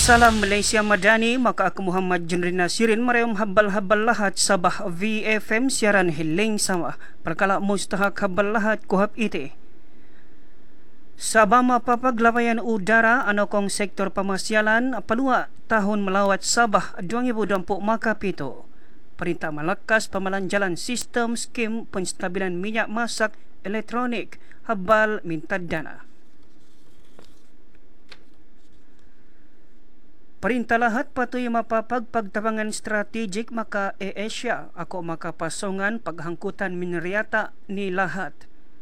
Salam Malaysia Madani, maka aku Muhammad Junri Nasirin merayum habal-habal lahat Sabah VFM siaran hiling sama. Perkala mustahak habal lahat kuhab ite. Sabah mapapaglabayan udara anokong sektor pemasyalan pelua tahun melawat Sabah 2024 makapito. Perintah malakas pemalanjalan sistem skim penstabilan minyak masak elektronik habal minta dana. Perintah lahat patuloy mapapagpagtabangan strategik maka Asia ako makapasongan paghangkutan mineryata ni lahat.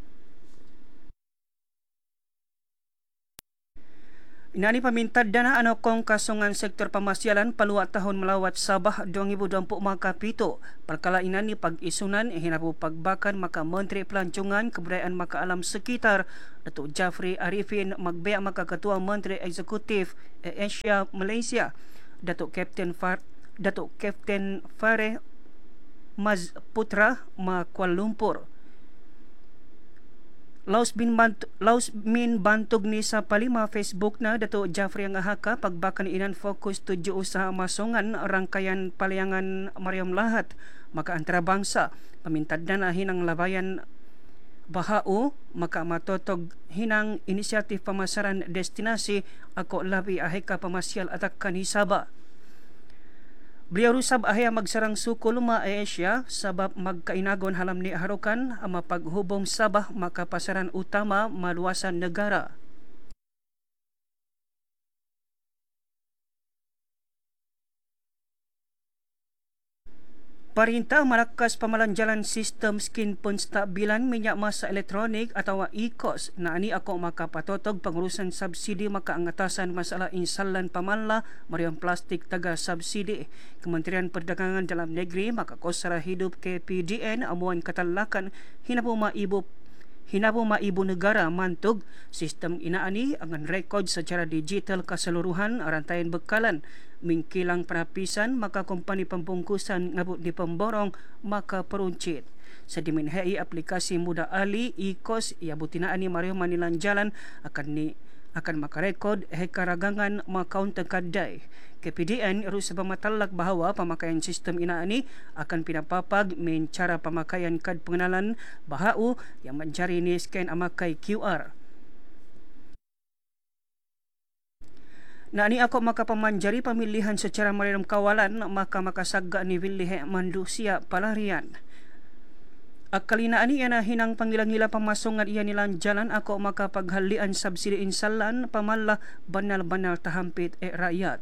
Inani pamintad dana ano kong kasongan sektor pemasyalan palua tahun melawat Sabah 2024 makapito. Perkala inani pag-isunan hinapo pagbakan maka Menteri Pelancongan Kebudayaan maka alam sekitar Datuk Jafri Arifin magbiak maka Ketua Menteri Eksekutif Asia Malaysia Datuk Kapten Fareh Maz Putra ma Kuala Lumpur. Laus min bantog ni sa palima Facebook na Dato' Jafri ang ahaka pagbakan inan fokus tuju usaha masongan rangkayan palayangan Mariam Lahat maka antarabangsa pamintad na hinang labayan bahao maka matotog hinang inisiatif pamasaran destinasi ako labi ahika pamasyal atakan hisaba. Beliau rusab ahya magsarang sukul ma Asia sabab magkainagon halam ni harukan ang mapaghubong Sabah makapasaran utama maluwasan negara. Perintah malakas pemalanjalan sistem skin penstabilan minyak masa elektronik atau ECOS na ani ako makapatotog pengurusan subsidi maka angatasan masalah insalan pamanla mariang plastik taga subsidi. Kementerian Perdagangan Dalam Negeri maka Kosara Hidup KPDN amuan katalakan hinapo maibu negara mantug sistem inaani angan rekod secara digital keseluruhan rantayan bekalan mingkilang perapisan maka kompani pembungkusan ngabut di pemborong maka peruncit. Sedimin hei aplikasi muda ali ECOS ia butinaani Mario Manilan Jalan akan makarekod hekaragangan makaun tekadai. KPDN harus pematalak bahawa pemakaian sistem inaani akan pinapapag min cara pemakaian kad pengenalan bahau yang mencari ni scan amakai QR. Naani ako makapamanjari pemilihan secara mariam kawalan maka makasagga ni Willihe Mandusia Palarian. Akalina ani yana hinang pangilang-ila pamasongan iya nilang jalan ako makapaghalian subsidi insalan pamala banal-banal tahampit rakyat.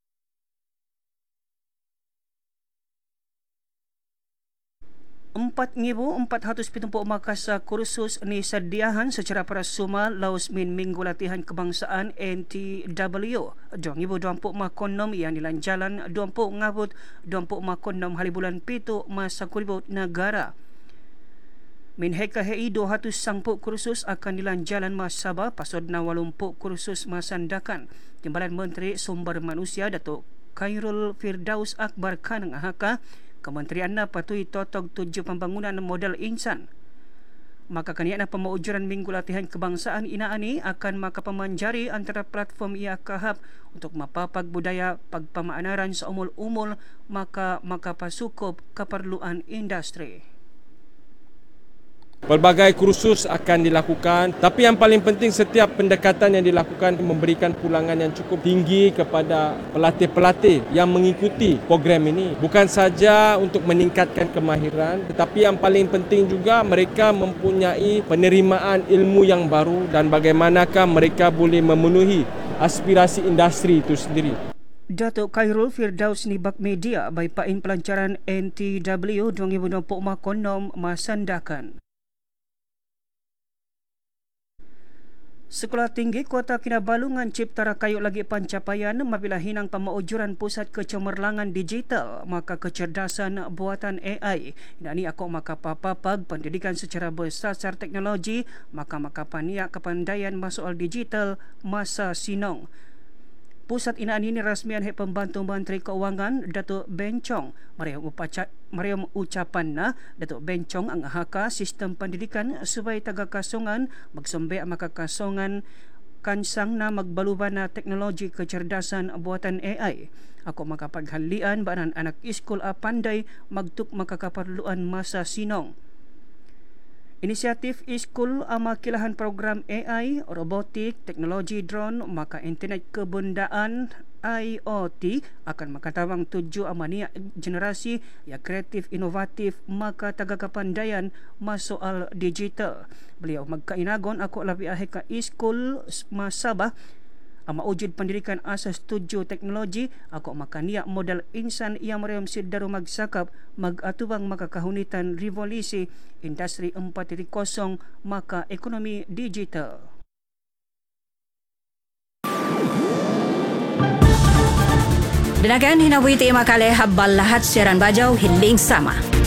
$4,470 makasa kursus ni sadiahan secara parasuma laus min minggu latihan kebangsaan NTW 2024 makonom yang nilanjalan 20 ngabut 20 makonom halibulan pitu masa kulibot negara. Min heka hei 200 sangpuk kursus akan dilanjalan Sabah pasod na 80 kursus masandakan. Timbalan Menteri Sumber Manusia Datuk Khairul Firdaus Akbar Khan ngahaka Kementerian na patuhi totog 7 pembangunan modal insan. Maka kanian na pemaujuran minggu latihan kebangsaan inaani akan makapamanjari antara platform ia kahap untuk mapapag budaya pagpamaanaran sa umul-umul maka makapasukup keperluan industri. Pelbagai kursus akan dilakukan, tapi yang paling penting setiap pendekatan yang dilakukan memberikan pulangan yang cukup tinggi kepada pelatih-pelatih yang mengikuti program ini. Bukan saja untuk meningkatkan kemahiran, tetapi yang paling penting juga mereka mempunyai penerimaan ilmu yang baru dan bagaimanakah mereka boleh memenuhi aspirasi industri itu sendiri. Datuk Khairul Firdaus ni bak media baipain pelancaran NTW 2024 makonom masandakan. Sekolah Tinggi Kota Kinabalu Cipta Rakayuk lagi pencapaian mabila hinang pemaujuran pusat kecemerlangan digital maka kecerdasan buatan AI. Ini aku maka papapag pendidikan secara bersasar teknologi maka paniak kepandaian soal digital masa sinong. Pusat inaan ini rasmian hek pembantu Menteri Keuangan Datuk Bencong. Mariam ucapan na Datuk Bencong ang haka sistem pendidikan supaya taga kasongan magsumbe maka kasongan kansang na magbaluban na teknologi kecerdasan buatan AI. Ako makapaghalian banan anak iskul a panday magtuk makakaparluan masa sinong. Inisiatif iskul ang makilahan program AI, robotik, teknologi drone, maka internet kebendaan IoT akan makatawang tuju ang mania generasi ya kreatif inovatif maka tagakapandayan masoal digital. Beliau magkainagon ako labi ahe ka iskul masabah ang maujud pendidikan asas tuju teknologi ako makaniya modal insan yang mereyom sidaro magsakap magatubang makakahunitan revolusi industri 4.0 maka ekonomi digital. Danagan hinawiti makale habal lahat siaran bajaw hiling sama.